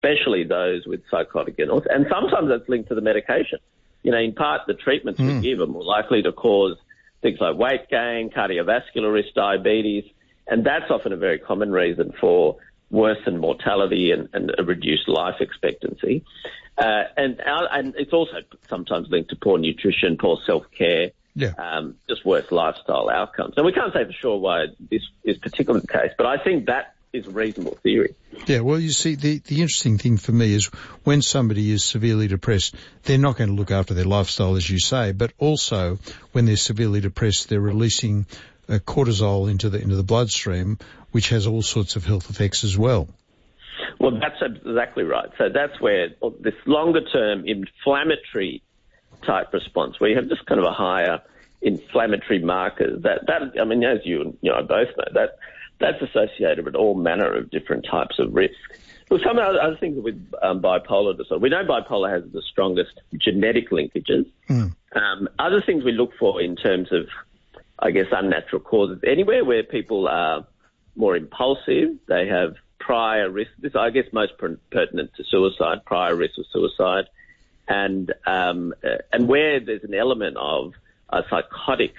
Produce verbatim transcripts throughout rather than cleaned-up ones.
especially those with psychotic illness. And sometimes that's linked to the medication. You know, in part, the treatments mm. we give are more likely to cause things like weight gain, cardiovascular risk, diabetes, and that's often a very common reason for worsened mortality and, and a reduced life expectancy. Uh, and, and it's also sometimes linked to poor nutrition, poor self-care, yeah. um, just worse lifestyle outcomes. And we can't say for sure why this is particularly the case, but I think that is a reasonable theory. Yeah, well, you see, the, the interesting thing for me is when somebody is severely depressed, they're not going to look after their lifestyle, as you say, but also when they're severely depressed, they're releasing uh, cortisol into the into the bloodstream, which has all sorts of health effects as well. Well, that's exactly right. So that's where this longer-term inflammatory type response, where you have just kind of a higher inflammatory markers, that, that I mean, as you and you know, both know, that that's associated with all manner of different types of risk. Well, some other things with um, bipolar disorder, we know bipolar has the strongest genetic linkages. Mm. Um, other things we look for in terms of, I guess, unnatural causes, anywhere where people are more impulsive, they have prior risk, this I guess most per- pertinent to suicide, prior risk of suicide, and um, uh, and where there's an element of a psychotic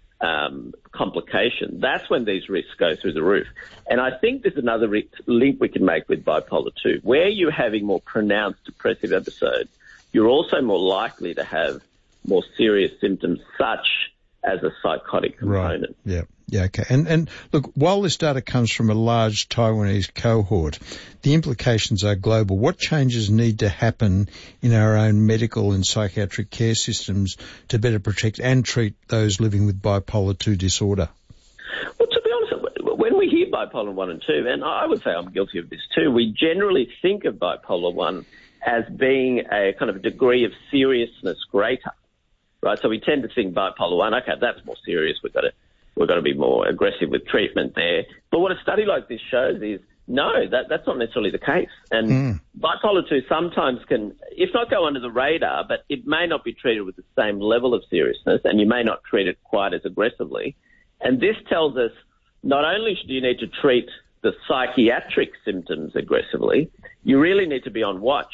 um, complication, that's when these risks go through the roof. And I think there's another re- link we can make with bipolar two. Where you're having more pronounced depressive episodes, you're also more likely to have more serious symptoms such as a psychotic component. Right. Yeah. Yeah, okay. And, and look, while this data comes from a large Taiwanese cohort, the implications are global. What changes need to happen in our own medical and psychiatric care systems to better protect and treat those living with bipolar two disorder? Well, to be honest, when we hear bipolar one and two, and I would say I'm guilty of this too, we generally think of bipolar one as being a kind of a degree of seriousness greater, right? So we tend to think bipolar one, okay, that's more serious, we've got to We've got to be more aggressive with treatment there. But what a study like this shows is, no, that, that's not necessarily the case. And mm. bipolar two sometimes can, if not go under the radar, but it may not be treated with the same level of seriousness, and you may not treat it quite as aggressively. And this tells us not only do you need to treat the psychiatric symptoms aggressively, you really need to be on watch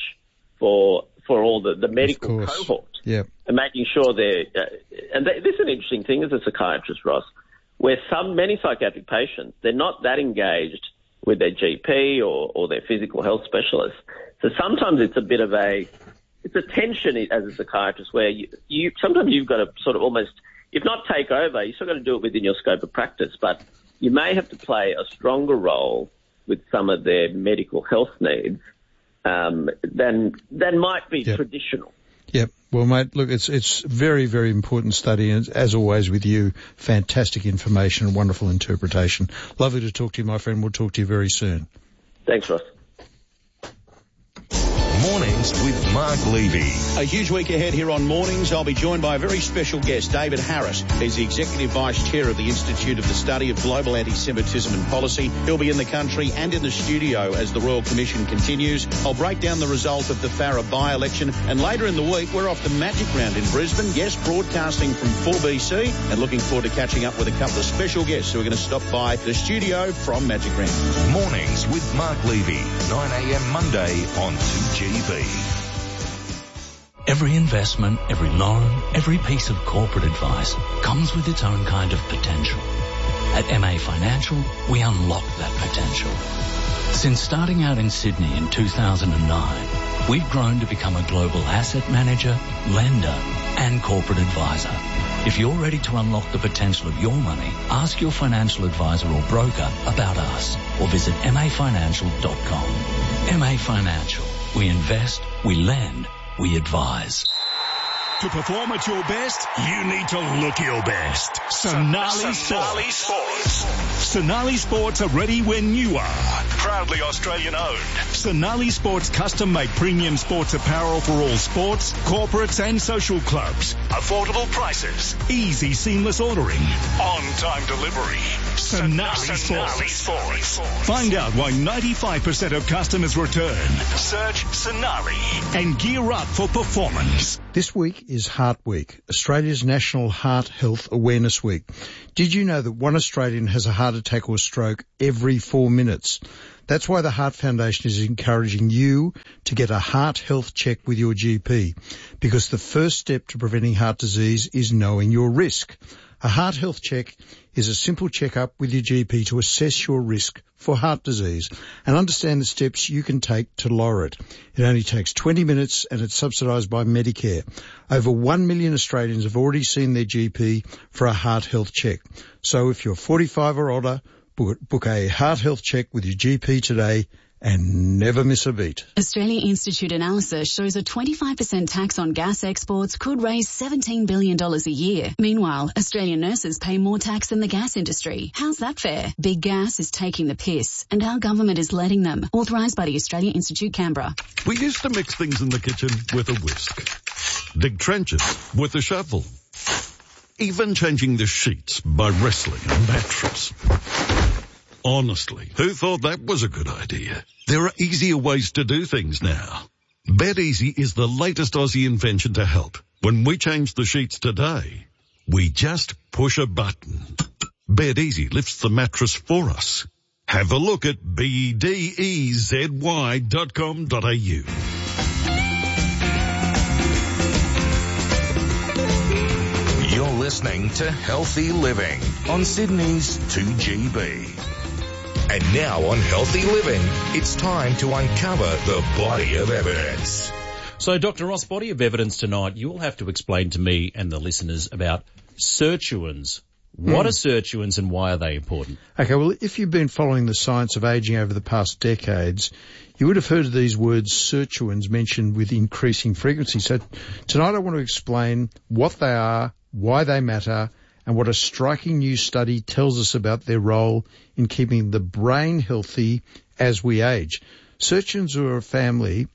for for all the, the medical cohort. Yep. And making sure they're, uh, and they, this is an interesting thing as a psychiatrist, Ross, where some, many psychiatric patients, they're not that engaged with their G P or, or their physical health specialist. So sometimes it's a bit of a, it's a tension as a psychiatrist where you, you sometimes you've got to sort of almost, if not take over, you've still got to do it within your scope of practice, but you may have to play a stronger role with some of their medical health needs um, than, than might be yep. traditional. Yep. Well, mate, look, it's it's very, very important study, and as always with you, fantastic information and wonderful interpretation. Lovely to talk to you, my friend. We'll talk to you very soon. Thanks, Ross. Mornings with Mark Levy. A huge week ahead here on Mornings. I'll be joined by a very special guest, David Harris. He's the Executive Vice Chair of the Institute of the Study of Global Anti-Semitism and Policy. He'll be in the country and in the studio as the Royal Commission continues. I'll break down the result of the Farrer by-election, and later in the week we're off to Magic Round in Brisbane. Yes, broadcasting from four B C, and looking forward to catching up with a couple of special guests who are going to stop by the studio from Magic Round. Mornings with Mark Levy, nine a m Monday on two G B. Every investment, every loan, every piece of corporate advice comes with its own kind of potential. At M A Financial, we unlock that potential. Since starting out in Sydney in two thousand nine, we've grown to become a global asset manager, lender, and corporate advisor. If you're ready to unlock the potential of your money, ask your financial advisor or broker about us, or visit m a financial dot com. M A Financial. We invest, we lend, we advise. To perform at your best, you need to look your best. Sonali Sports. Sports. Sonali Sports are ready when you are. Proudly Australian owned. Sonali Sports custom-made premium sports apparel for all sports, corporates and social clubs. Affordable prices. Easy seamless ordering. On-time delivery. Sonali, Sonali Sports. Sports. Find out why ninety-five percent of customers return. Search Sonali and gear up for performance. This week is Heart Week, Australia's National Heart Health Awareness Week. Did you know that one Australian has a heart attack or stroke every four minutes? That's why the Heart Foundation is encouraging you to get a heart health check with your G P, because the first step to preventing heart disease is knowing your risk. A heart health check is a simple checkup with your G P to assess your risk for heart disease and understand the steps you can take to lower it. It only takes twenty minutes and it's subsidised by Medicare. Over one million Australians have already seen their G P for a heart health check. So if you're forty-five or older, book, book a heart health check with your G P today and never miss a beat. Australia Institute analysis shows a twenty-five percent tax on gas exports could raise seventeen billion dollars a year. Meanwhile, Australian nurses pay more tax than the gas industry. How's that fair? Big Gas is taking the piss, and our government is letting them. Authorised by the Australia Institute, Canberra. We used to mix things in the kitchen with a whisk, dig trenches with a shovel, even changing the sheets by wrestling a mattress. Honestly, who thought that was a good idea? There are easier ways to do things now. BedEasy is the latest Aussie invention to help. When we change the sheets today, we just push a button. BedEasy lifts the mattress for us. Have a look at B E D E Z Y dot com dot a u. You're listening to Healthy Living on Sydney's two G B. And now on Healthy Living, it's time to uncover the body of evidence. So, Doctor Ross, body of evidence tonight, you will have to explain to me and the listeners about sirtuins. What mm. are sirtuins and why are they important? Okay, well, if you've been following the science of ageing over the past decades, you would have heard of these words sirtuins mentioned with increasing frequency. So tonight I want to explain what they are, why they matter, and what a striking new study tells us about their role in keeping the brain healthy as we age. Sirtuins are a family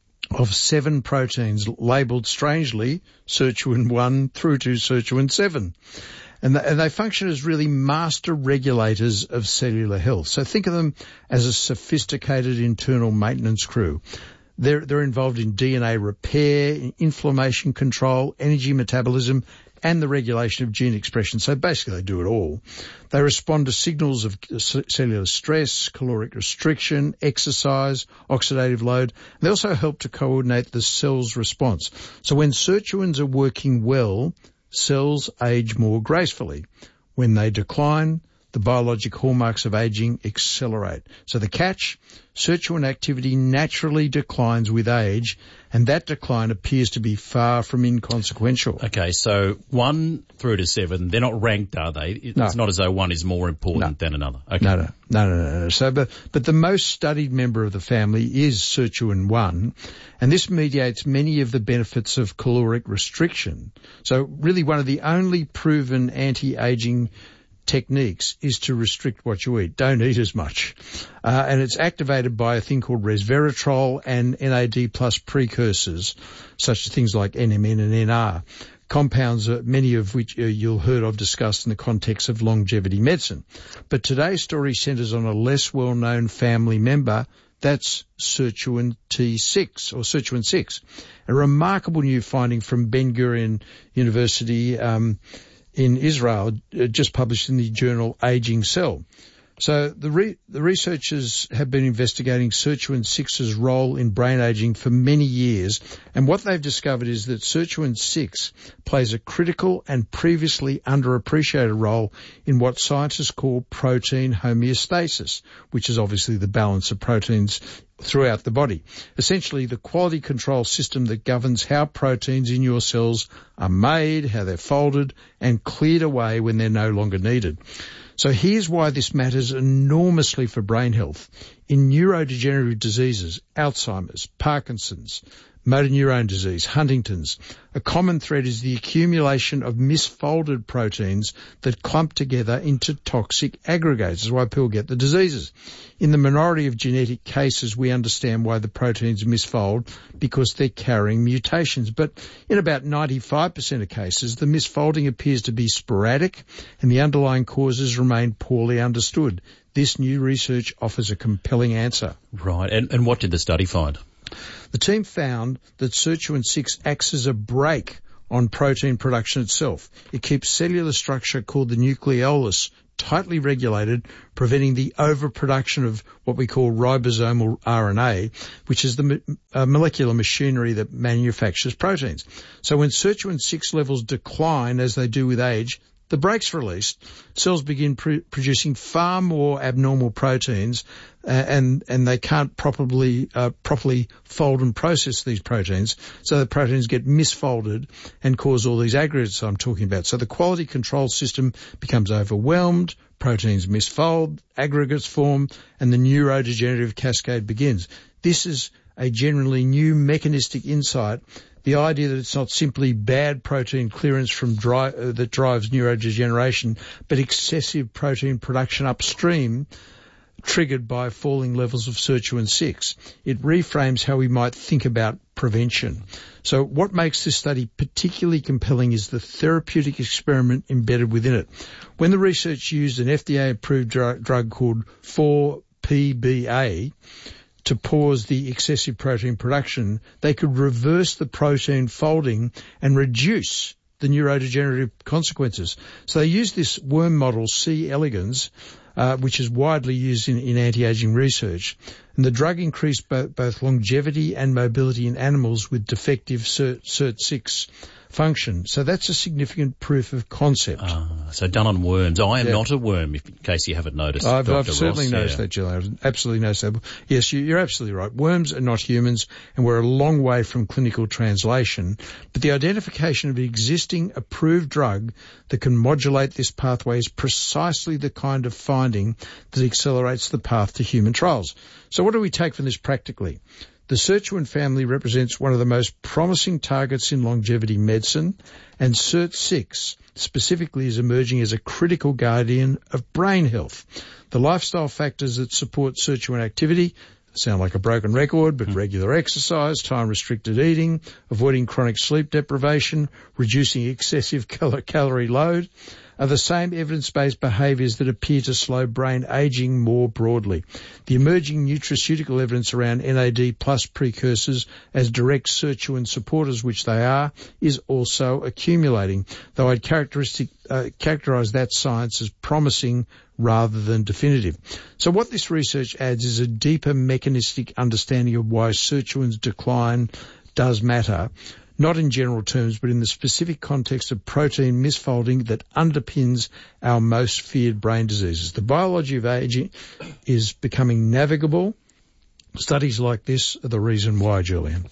of seven proteins labelled strangely sirtuin one through to sirtuin seven. And, the, and they function as really master regulators of cellular health. So think of them as a sophisticated internal maintenance crew. They're, they're involved in D N A repair, inflammation control, energy metabolism, and the regulation of gene expression. So basically they do it all. They respond to signals of cellular stress, caloric restriction, exercise, oxidative load. They also help to coordinate the cell's response. So when sirtuins are working well, cells age more gracefully. When they decline, the biologic hallmarks of aging accelerate. So the catch, sirtuin activity naturally declines with age, and that decline appears to be far from inconsequential. Okay, so one through to seven, they're not ranked, are they? It's no. not as though one is more important no. than another. Okay. No, no, no, no, no, no. So, but, but the most studied member of the family is sirtuin one, and this mediates many of the benefits of caloric restriction. So really one of the only proven anti-aging techniques is to restrict what you eat. Don't eat as much. Uh, and it's activated by a thing called resveratrol and N A D plus precursors, such as things like N M N and N R, compounds, uh, many of which uh, you'll heard of discussed in the context of longevity medicine. But today's story centres on a less well-known family member. That's sirtuin T six or sirtuin six, a remarkable new finding from Ben Gurion University um, in Israel, just published in the journal Aging Cell. So the re- the researchers have been investigating sirtuin six's role in brain aging for many years, and what they've discovered is that sirtuin six plays a critical and previously underappreciated role in what scientists call protein homeostasis, which is obviously the balance of proteins throughout the body. Essentially, the quality control system that governs how proteins in your cells are made, how they're folded, and cleared away when they're no longer needed. So here's why this matters enormously for brain health. In neurodegenerative diseases, Alzheimer's, Parkinson's, motor neurone disease, Huntington's, a common thread is the accumulation of misfolded proteins that clump together into toxic aggregates. That's why people get the diseases. In the minority of genetic cases, we understand why the proteins misfold, because they're carrying mutations. But in about ninety-five percent of cases, the misfolding appears to be sporadic and the underlying causes remain poorly understood. This new research offers a compelling answer. Right. And, and what did the study find? The team found that sirtuin six acts as a brake on protein production itself. It keeps cellular structure called the nucleolus tightly regulated, preventing the overproduction of what we call ribosomal R N A, which is the uh, molecular machinery that manufactures proteins. So when sirtuin six levels decline, as they do with age, the brake's released, cells begin pr- producing far more abnormal proteins, uh, and and they can't properly uh, properly fold and process these proteins, so the proteins get misfolded and cause all these aggregates I'm talking about. So the quality control system becomes overwhelmed, proteins misfold, aggregates form, and the neurodegenerative cascade begins. This is a generally new mechanistic insight. The idea that it's not simply bad protein clearance from dry, uh, that drives neurodegeneration, but excessive protein production upstream triggered by falling levels of sirtuin six. It reframes how we might think about prevention. So what makes this study particularly compelling is the therapeutic experiment embedded within it. When the research used an F D A-approved dr- drug called four P B A, to pause the excessive protein production, they could reverse the protein folding and reduce the neurodegenerative consequences. So they used this worm model, C. elegans, uh, which is widely used in, in anti-aging research. And the drug increased bo- both longevity and mobility in animals with defective S I R T six function. So that's a significant proof of concept. Uh, so done on worms. I am yeah. not a worm, if, in case you haven't noticed. I've, Doctor I've certainly Ross, noticed yeah. that, Gillian. I've absolutely noticed that. Yes, you, you're absolutely right. Worms are not humans, and we're a long way from clinical translation. But the identification of an existing approved drug that can modulate this pathway is precisely the kind of finding that accelerates the path to human trials. So what do we take from this practically? The sirtuin family represents one of the most promising targets in longevity medicine, and S I R T six specifically is emerging as a critical guardian of brain health. The lifestyle factors that support sirtuin activity sound like a broken record, but regular exercise, time-restricted eating, avoiding chronic sleep deprivation, reducing excessive cal- calorie load, are the same evidence-based behaviours that appear to slow brain ageing more broadly. The emerging nutraceutical evidence around N A D plus precursors as direct sirtuin supporters, which they are, is also accumulating, though I'd characteristic, uh, characterise that science as promising rather than definitive. So what this research adds is a deeper mechanistic understanding of why sirtuin's decline does matter, not in general terms, but in the specific context of protein misfolding that underpins our most feared brain diseases. The biology of aging is becoming navigable. Studies like this are the reason why, Julian.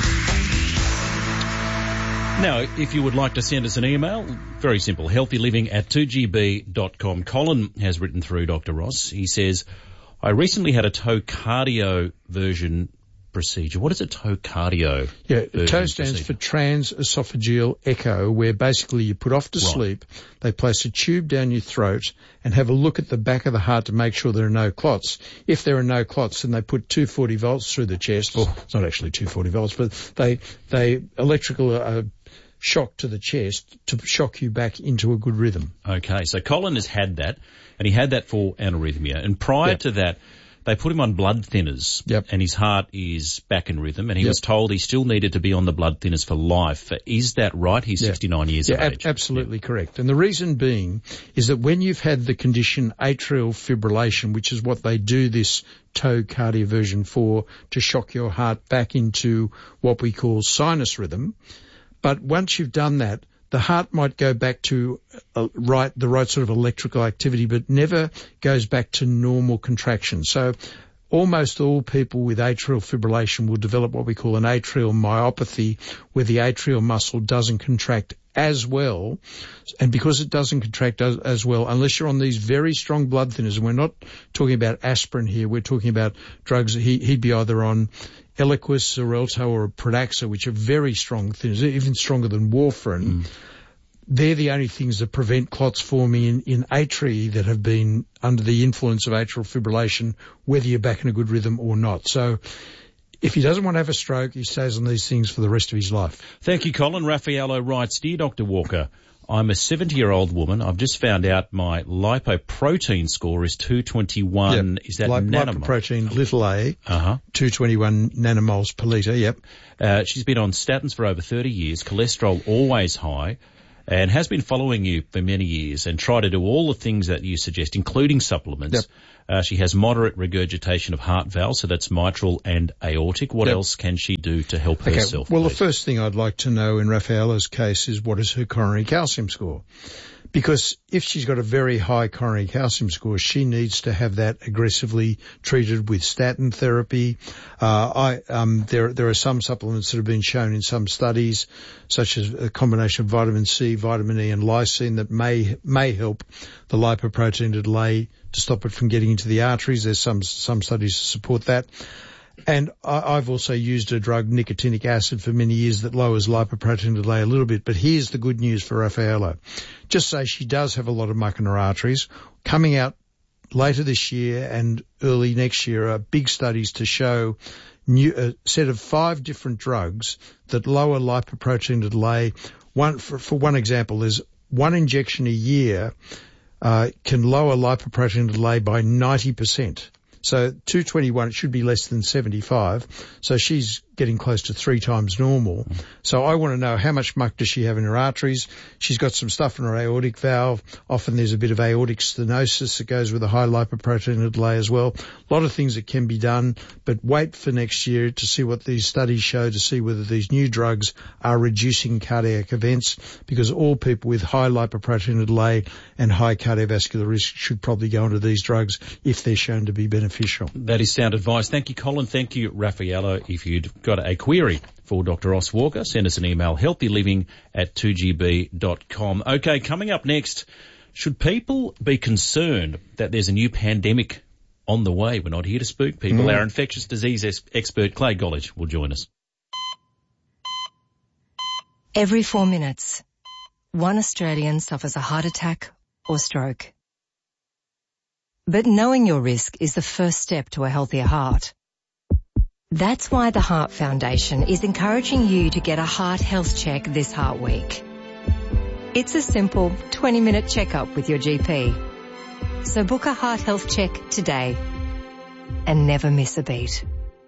Now, if you would like to send us an email, very simple, healthyliving at two g b dot com. Colin has written through Doctor Ross. He says, I recently had a toe cardio version procedure. What is a toe cardio? Yeah, toe stands procedure? for transesophageal echo, where basically you put off to Right. sleep, they place a tube down your throat and have a look at the back of the heart to make sure there are no clots. If there are no clots, then they put two hundred forty volts through the chest. Oh, it's not actually two hundred forty volts, but they, they electrical uh, shock to the chest to shock you back into a good rhythm. Okay, so Colin has had that, and he had that for anorrhythmia. And prior Yep. to that, they put him on blood thinners, Yep. and his heart is back in rhythm, and he Yep. was told he still needed to be on the blood thinners for life. Is that right? He's Yeah. sixty-nine years yeah, of ab- age. absolutely correct. And the reason being is that when you've had the condition atrial fibrillation, which is what they do this toe cardioversion for, to shock your heart back into what we call sinus rhythm, but once you've done that, the heart might go back to uh, right the right sort of electrical activity, but never goes back to normal contraction. So almost all people with atrial fibrillation will develop what we call an atrial myopathy, where the atrial muscle doesn't contract as well. And because it doesn't contract as, as well, unless you're on these very strong blood thinners, and we're not talking about aspirin here, we're talking about drugs that he, he'd be either on Eliquis, Xarelto, or Pradaxa, which are very strong thinners, even stronger than warfarin. Mm. They're the only things that prevent clots forming in, in atria that have been under the influence of atrial fibrillation, whether you're back in a good rhythm or not. So if he doesn't want to have a stroke, he stays on these things for the rest of his life. Thank you, Colin. Raffaello writes, Dear Doctor Walker, I'm a seventy-year-old woman. I've just found out my lipoprotein score is two twenty-one. Yep. Is that Lip- nanomole? Lipoprotein, little a, Uh-huh. two twenty-one nanomoles per litre, yep. Uh, she's been on statins for over thirty years, cholesterol always high, and has been following you for many years and tried to do all the things that you suggest, including supplements. Yep. Uh, she has moderate regurgitation of heart valves, so that's mitral and aortic. What Yep. else can she do to help Okay. herself? Well, please? the first thing I'd like to know in Rafaela's case is what is her coronary calcium score? Because if she's got a very high coronary calcium score, she needs to have that aggressively treated with statin therapy. Uh, I, um, there, there are some supplements that have been shown in some studies, such as a combination of vitamin C, vitamin E and lysine that may, may help the lipoprotein to delay to stop it from getting into the arteries. There's some, some studies to support that. And I've also used a drug, nicotinic acid, for many years that lowers lipoprotein delay a little bit. But here's the good news for Rafaela. Just say she does have a lot of muck in her arteries. Coming out later this year and early next year are big studies to show new, a set of five different drugs that lower lipoprotein delay. One, for, for one example, there's one injection a year uh, can lower lipoprotein delay by ninety percent. So two twenty-one, it should be less than seventy-five. So she's getting close to three times normal. So I want to know how much muck does she have in her arteries. She's got some stuff in her aortic valve. Often there's a bit of aortic stenosis that goes with a high lipoprotein delay as well. A lot of things that can be done, but wait for next year to see what these studies show, to see whether these new drugs are reducing cardiac events, because all people with high lipoprotein delay and high cardiovascular risk should probably go onto these drugs if they're shown to be beneficial. That is sound advice. Thank you, Colin. Thank you, Rafaela. If you'd got a query for Doctor Ross Walker, send us an email, healthyliving at two g b dot com. Okay, coming up next, should people be concerned that there's a new pandemic on the way? We're not here to spook people. Mm. Our infectious disease ex- expert, Clay Gollage, will join us. Every four minutes, one Australian suffers a heart attack or stroke. But knowing your risk is the first step to a healthier heart. That's why the Heart Foundation is encouraging you to get a heart health check this Heart Week. It's a simple twenty minute checkup with your G P. So book a heart health check today and never miss a beat.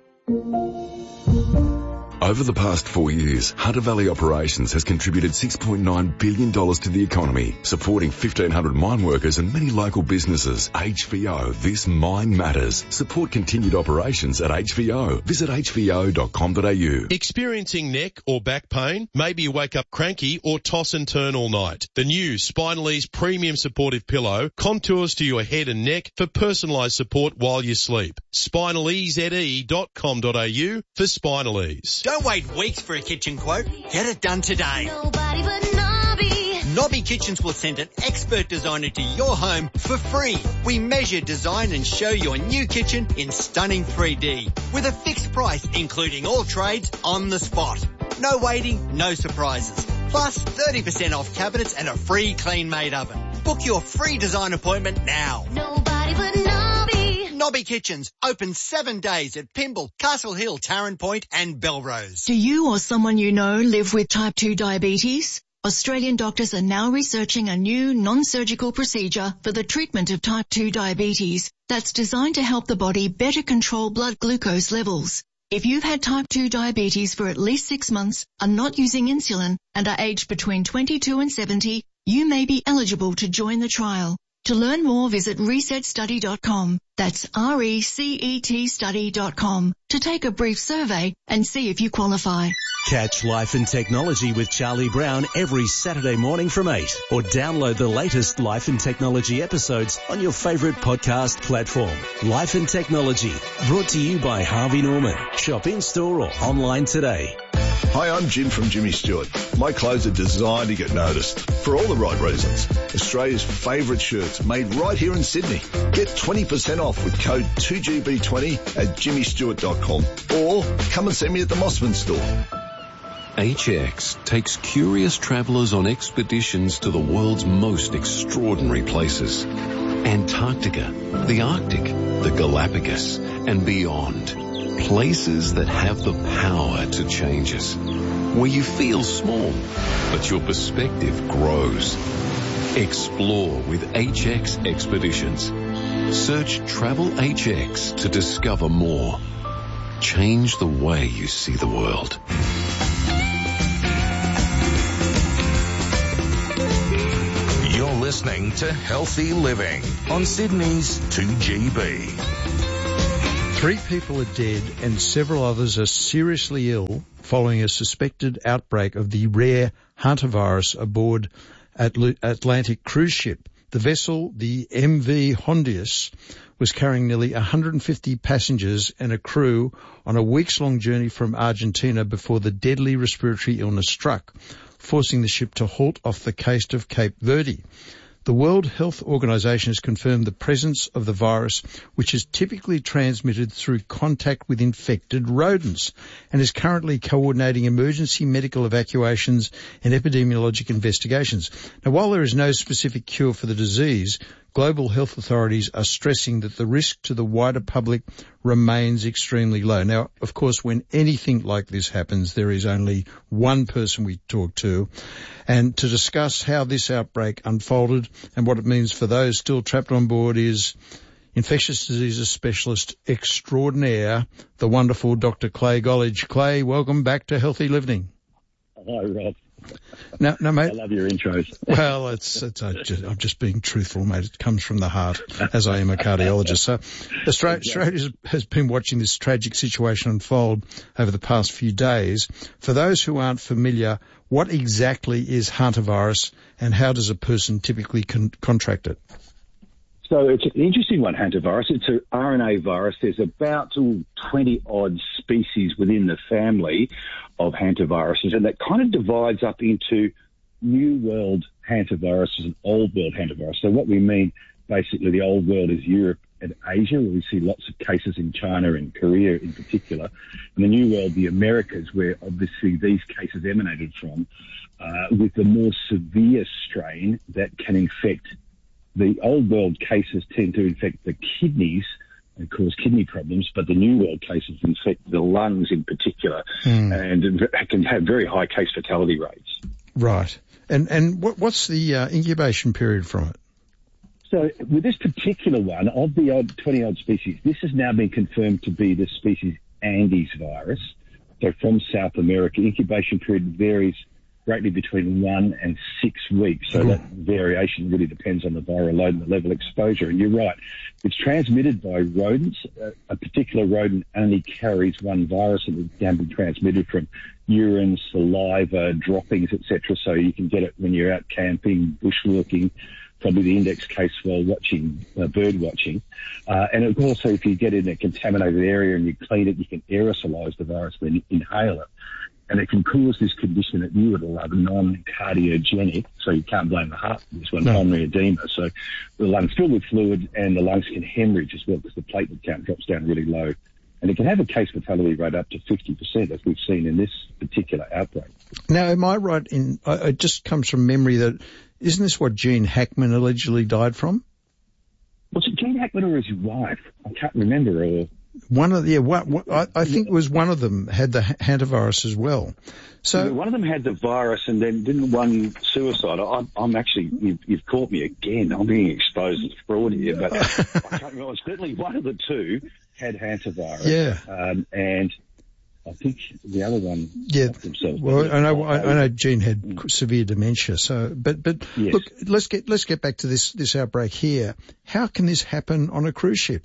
Over the past four years, Hunter Valley Operations has contributed six point nine billion dollars to the economy, supporting fifteen hundred mine workers and many local businesses. H V O, this mine matters. Support continued operations at H V O. Visit h v o dot com dot a u. Experiencing neck or back pain? Maybe you wake up cranky or toss and turn all night. The new Spinalese Premium Supportive Pillow contours to your head and neck for personalised support while you sleep. spinalese dot com dot a u for Spinalese. Don't wait weeks for a kitchen quote. Get it done today. Nobody but Nobby. Nobby Kitchens will send an expert designer to your home for free. We measure, design and show your new kitchen in stunning three D with a fixed price, including all trades on the spot. No waiting, no surprises. Plus thirty percent off cabinets and a free clean-made oven. Book your free design appointment now. Nobody but Nobby. Nobby Kitchens, open seven days at Pymble, Castle Hill, Tarrant Point and Belrose. Do you or someone you know live with type two diabetes? Australian doctors are now researching a new non-surgical procedure for the treatment of type two diabetes that's designed to help the body better control blood glucose levels. If you've had type two diabetes for at least six months, are not using insulin and are aged between twenty-two and seventy, you may be eligible to join the trial. To learn more, visit reset study dot com. That's R E C E T study dot com to take a brief survey and see if you qualify. Catch Life and Technology with Charlie Brown every Saturday morning from eight, or download the latest Life and Technology episodes on your favourite podcast platform. Life and Technology, brought to you by Harvey Norman. Shop in-store or online today. Hi, I'm Jim from Jimmy Stewart. My clothes are designed to get noticed for all the right reasons. Australia's favourite shirts made right here in Sydney. Get twenty percent off with code two G B twenty at jimmy stewart dot com, or come and see me at the Mossman store. H X takes curious travellers on expeditions to the world's most extraordinary places. Antarctica, the Arctic, the Galapagos, and beyond. Places that have the power to change us. Where you feel small, but your perspective grows. Explore with H X Expeditions. Search Travel H X to discover more. Change the way you see the world. listening to Healthy Living on Sydney's two G B. Three people are dead and several others are seriously ill following a suspected outbreak of the rare hantavirus aboard Atl- Atlantic cruise ship. The vessel, the M V Hondius, was carrying nearly one hundred fifty passengers and a crew on a weeks-long journey from Argentina before the deadly respiratory illness struck, forcing the ship to halt off the coast of Cape Verde. The World Health Organization has confirmed the presence of the virus, which is typically transmitted through contact with infected rodents, and is currently coordinating emergency medical evacuations and epidemiologic investigations. Now, while there is no specific cure for the disease, global health authorities are stressing that the risk to the wider public remains extremely low. Now, of course, when anything like this happens, there is only one person we talk to. And to discuss how this outbreak unfolded and what it means for those still trapped on board is infectious diseases specialist extraordinaire, the wonderful Doctor Clay Golledge. Clay, welcome back to Healthy Living. Hi, Rob. No, no, mate. I love your intros. Well, it's, it's, I just, I'm just being truthful, mate. It comes from the heart, as I am a cardiologist. So Australia, Australia has been watching this tragic situation unfold over the past few days. For those who aren't familiar, what exactly is hantavirus and how does a person typically con- contract it? So it's an interesting one, hantavirus. It's an R N A virus. There's about twenty odd species within the family of hantaviruses, and that kind of divides up into New World hantaviruses and Old World hantavirus. So what we mean, basically, the Old World is Europe and Asia, where we see lots of cases in China and Korea in particular. And the New World, the Americas, where obviously these cases emanated from, uh, with the more severe strain that can infect. The Old World cases tend to infect the kidneys and cause kidney problems, but the New World cases infect the lungs in particular, mm. and can have very high case fatality rates. Right. And and what, what's the uh, incubation period from it? So with this particular one, of the odd twenty odd species, this has now been confirmed to be the species Andes virus. So from South America, incubation period varies greatly between one and six weeks. So that variation really depends on the viral load and the level of exposure. And you're right, it's transmitted by rodents. Uh, a particular rodent only carries one virus, and it can be transmitted from urine, saliva, droppings, et cetera. So you can get it when you're out camping, bushwalking, probably the index case while watching, uh, bird watching. Uh, and also if you get in a contaminated area and you clean it, you can aerosolize the virus, then inhale it. And it can cause this condition that you would love, non-cardiogenic, so you can't blame the heart for this one, no. pulmonary edema. So the lungs fill with fluid and the lungs can hemorrhage as well because the platelet count drops down really low. And it can have a case fatality rate up to fifty percent, as we've seen in this particular outbreak. Now, am I right in, uh, it just comes from memory that, isn't this what Gene Hackman allegedly died from? Was it Gene Hackman or his wife? I can't remember. Or One of the, yeah, what, what, I, I think it was one of them had the hantavirus as well. So yeah, one of them had the virus, and then didn't one suicide. I'm, I'm actually, you've, you've caught me again. I'm being exposed as fraud here, but I can't remember. Certainly one of the two had hantavirus. Yeah, um, and I think the other one. Yeah, themselves. Well, I know, I, I know Gene had mm. severe dementia. So, but but yes. look, let's get let's get back to this this outbreak here. How can this happen on a cruise ship?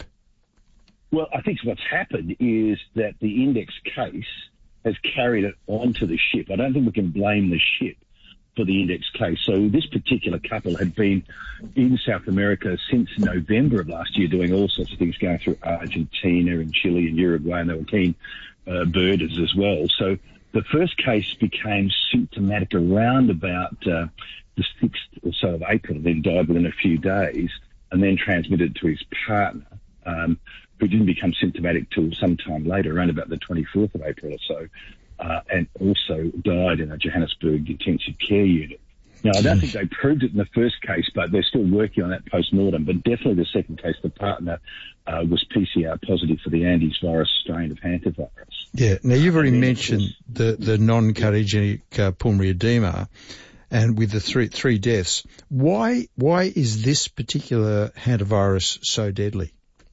Well, I think what's happened is that the index case has carried it onto the ship. I don't think we can blame the ship for the index case. So this particular couple had been in South America since November of last year doing all sorts of things, going through Argentina and Chile and Uruguay, and they were keen uh, birders as well. So the first case became symptomatic around about uh, the sixth or so of April, and then died within a few days, and then transmitted to his partner, um, who didn't become symptomatic till sometime later, around about the twenty-fourth of April or so, uh, and also died in a Johannesburg intensive care unit. Now, I don't think they proved it in the first case, but they're still working on that post-mortem. But definitely the second case, the partner uh, was P C R positive for the Andes virus strain of hantavirus. Yeah. Now, you've already mentioned the, the non-cardiogenic uh, pulmonary edema, and with the three three deaths. Why why is this particular hantavirus so deadly?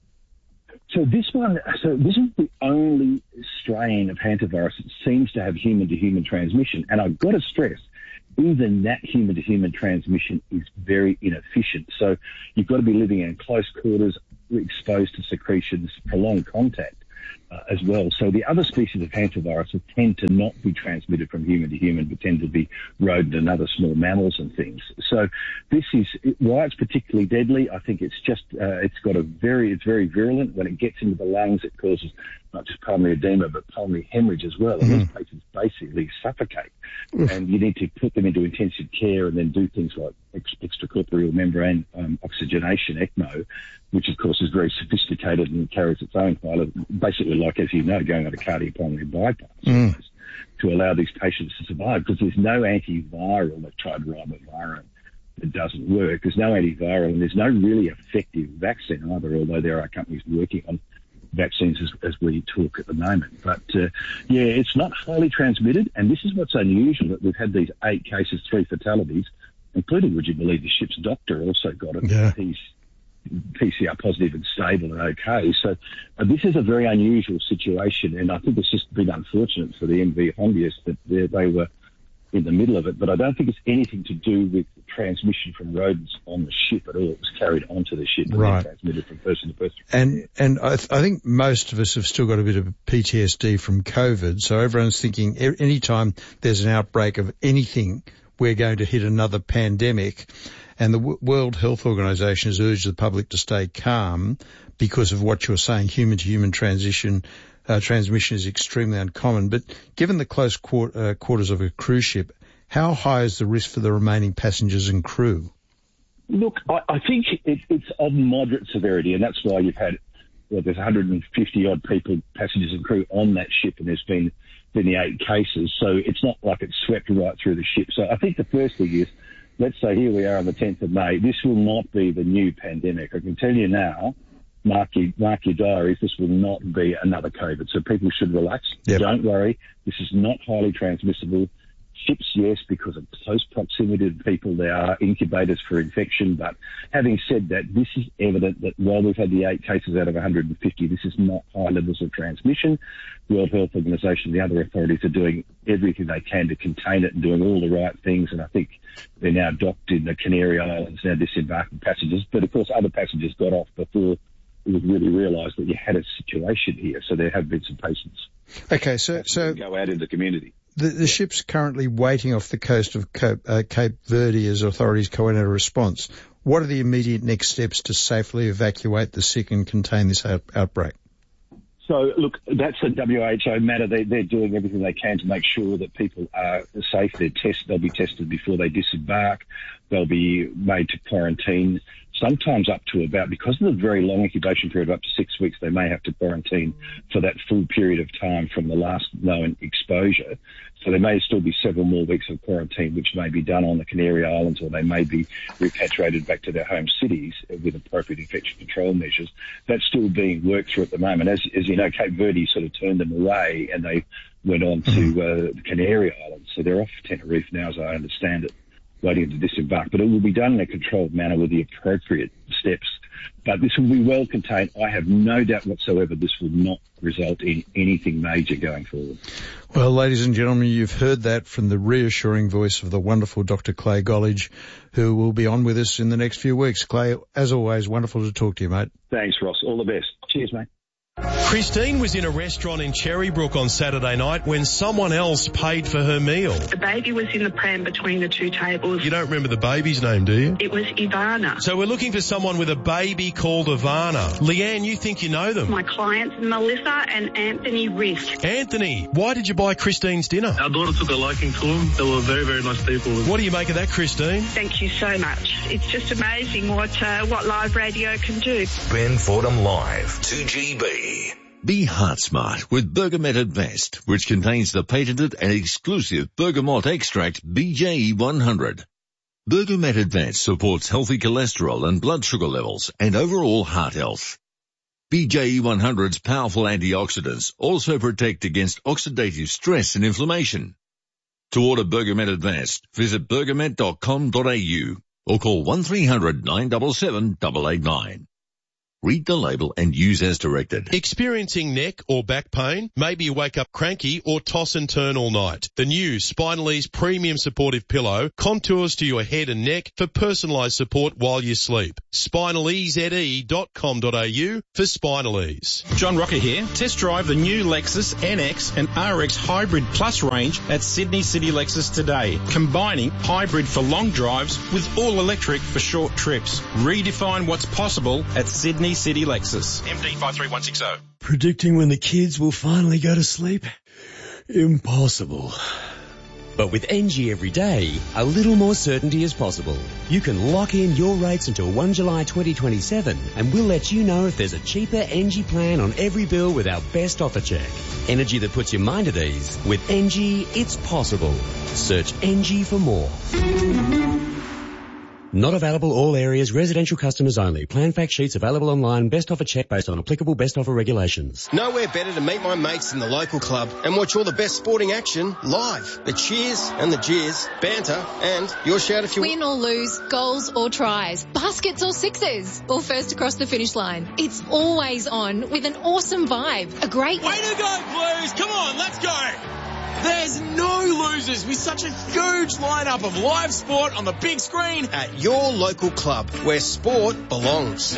So this one, so this is the only strain of hantavirus that seems to have human-to-human transmission. And I've got to stress, even that human-to-human transmission is very inefficient. So you've got to be living in close quarters, exposed to secretions, prolonged contact uh, as well. So the other species of hantavirus tend to not be transmitted from human to human, but tend to be rodent and other small mammals and things. So this is why it's particularly deadly. I think it's just uh, it's got a very it's very virulent. When it gets into the lungs, it causes not just pulmonary edema, but pulmonary hemorrhage as well. And mm. these patients basically suffocate. Mm. And you need to put them into intensive care and then do things like ex- extracorporeal membrane um, oxygenation, ECMO, which of course is very sophisticated and carries its own file of, basically like, as you know, going on a cardiopulmonary bypass mm. to allow these patients to survive, because there's no antiviral. They've tried ribavirin. It doesn't work. There's no antiviral, and there's no really effective vaccine either, although there are companies working on vaccines as, as we talk at the moment. But, uh, yeah, it's not highly transmitted, and this is what's unusual, that we've had these eight cases, three fatalities, including, would you believe, the ship's doctor also got it. Yeah. He's P C R positive and stable and okay. So uh, this is a very unusual situation, and I think it's just been unfortunate for the M V Hondius that they, they were in the middle of it, but I don't think it's anything to do with transmission from rodents on the ship at all. It was carried onto the ship and right. then transmitted from person to person. And and I, th- I think most of us have still got a bit of P T S D from COVID, so everyone's thinking any time there's an outbreak of anything, we're going to hit another pandemic. And the w- World Health Organization has urged the public to stay calm because of what you're saying, human-to-human transition Uh, transmission is extremely uncommon. But given the close quar- uh, quarters of a cruise ship, how high is the risk for the remaining passengers and crew? Look, I, I think it, it's of moderate severity, and that's why you've had, well, there's one hundred fifty odd people, passengers and crew on that ship, and there's been, been the eight cases. So it's not like it's swept right through the ship. So I think the first thing is, let's say here we are on the tenth of May. This will not be the new pandemic. I can tell you now, Mark your, mark your diaries, this will not be another COVID. So people should relax. Yep. Don't worry. This is not highly transmissible. Ships, yes, because of close proximity to people, they are incubators for infection. But having said that, this is evident that while we've had the eight cases out of one hundred fifty, this is not high levels of transmission. The World Health Organization and the other authorities are doing everything they can to contain it and doing all the right things. And I think they're now docked in the Canary Islands, now disembarking passengers. But of course, other passengers got off before it was really realised that you had a situation here. So there have been some patients. Okay, so so go out in the community. The, the ship's currently waiting off the coast of Cape, uh, Cape Verde as authorities coordinate a response. What are the immediate next steps to safely evacuate the sick and contain this out, outbreak? So, look, that's a W H O matter. They, they're doing everything they can to make sure that people are safe. They're test, they'll be tested before they disembark. They'll be made to quarantine, sometimes up to about, because of the very long incubation period of up to six weeks, they may have to quarantine for that full period of time from the last known exposure. So there may still be several more weeks of quarantine, which may be done on the Canary Islands, or they may be repatriated back to their home cities with appropriate infection control measures. That's still being worked through at the moment. As, as you know, Cape Verde sort of turned them away and they went on to uh, the Canary Islands. So they're off Tenerife now, as I understand it, waiting to disembark. But it will be done in a controlled manner with the appropriate steps. But this will be well contained. I have no doubt whatsoever this will not result in anything major going forward. Well, ladies and gentlemen, you've heard that from the reassuring voice of the wonderful Doctor Clay Gollidge, who will be on with us in the next few weeks. Clay, as always, wonderful to talk to you, mate. Thanks, Ross. All the best. Cheers, mate. Christine was in a restaurant in Cherrybrook on Saturday night when someone else paid for her meal. The baby was in the pram between the two tables. You don't remember the baby's name, do you? It was Ivana. So we're looking for someone with a baby called Ivana. Leanne, you think you know them? My clients, Melissa and Anthony Risk. Anthony, why did you buy Christine's dinner? Our daughter took a liking to them. They were very, very nice people. What do you make of that, Christine? Thank you so much. It's just amazing what uh, what live radio can do. Ben Fordham Live, two G B. Be heart smart with Bergamet Advanced, which contains the patented and exclusive bergamot extract B J E one hundred. Bergamet Advanced supports healthy cholesterol and blood sugar levels and overall heart health. B J E one hundred's powerful antioxidants also protect against oxidative stress and inflammation. To order Bergamet Advanced, visit bergamet dot com dot a u or call one three hundred nine seven seven eight eight nine. Read the label and use as directed. Experiencing neck or back pain? Maybe you wake up cranky or toss and turn all night. The new Spinalese Premium Supportive Pillow contours to your head and neck for personalised support while you sleep. spinal e z e dot com dot a u for Spinalese. John Rocker here. Test drive the new Lexus N X and R X Hybrid Plus range at Sydney City Lexus today, combining hybrid for long drives with all electric for short trips. Redefine what's possible at Sydney City Lexus. M D five three one six zero. Predicting when the kids will finally go to sleep? Impossible. But with N G every day, a little more certainty is possible. You can lock in your rates until first of July twenty twenty-seven, and we'll let you know if there's a cheaper N G plan on every bill with our best offer check. Energy that puts your mind at ease. With N G, it's possible. Search N G for more. Not available all areas, residential customers only. Plan fact sheets available online, best offer check based on applicable best offer regulations. Nowhere better to meet my mates than the local club and watch all the best sporting action live. The cheers and the jeers, banter, and your shout if you win or lose, goals or tries, baskets or sixes, or first across the finish line. It's always on with an awesome vibe. A great way to go, Blues! Come on, let's go! There's no losers with such a huge lineup of live sport on the big screen at your local club where sport belongs.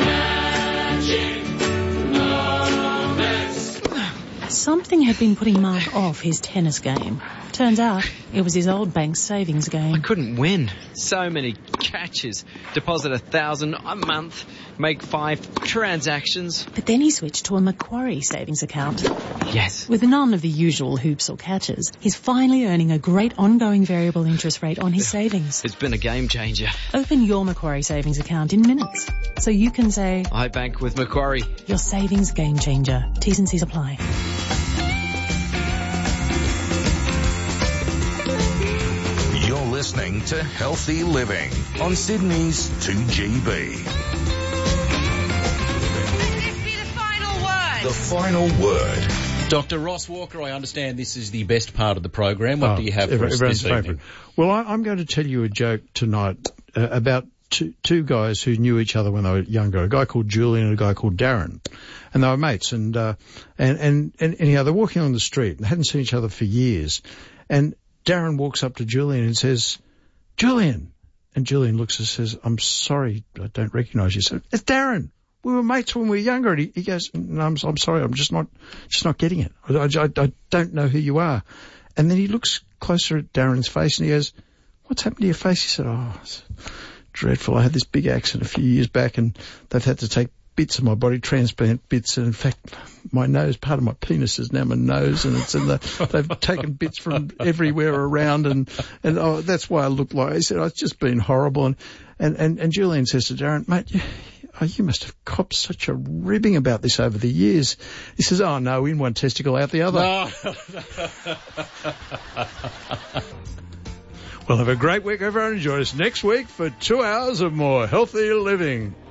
Something had been putting Mark off his tennis game. Turns out it was his old bank's savings game. I couldn't win. So many catches. Deposit a thousand a month, make five transactions. But then he switched to a Macquarie savings account. Yes. With none of the usual hoops or catches, he's finally earning a great ongoing variable interest rate on his savings. It's been a game changer. Open your Macquarie savings account in minutes, so you can say, I bank with Macquarie. Your savings game changer. T's and C's apply. You're listening to Healthy Living on Sydney's two G B. The final word. Doctor Ross Walker, I understand this is the best part of the program. What oh, do you have for us this favourite. evening? Well, I, I'm going to tell you a joke tonight uh, about two, two guys who knew each other when they were younger, a guy called Julian and a guy called Darren. And they were mates. And, uh, and, and, and anyhow, they're walking on the street and hadn't seen each other for years. And Darren walks up to Julian and says, Julian. And Julian looks and says, I'm sorry, I don't recognise you. So, it's Darren. We were mates when we were younger. And he, he goes, no, I'm, I'm sorry, I'm just not, just not getting it. I, I, I don't know who you are. And then he looks closer at Darren's face and he goes, what's happened to your face? He said, oh, it's dreadful. I had this big accident a few years back and they've had to take bits of my body, transplant bits, and in fact, my nose, part of my penis is now my nose, and it's in the, they've taken bits from everywhere around, and, and oh, that's why I look like, he said, oh, it's just been horrible, and, and, and, and Julian says to Darren, mate, you, oh, you must have copped such a ribbing about this over the years. He says, oh no, in one testicle, out the other. Well, have a great week, everyone. Join us next week for two hours of more healthy living.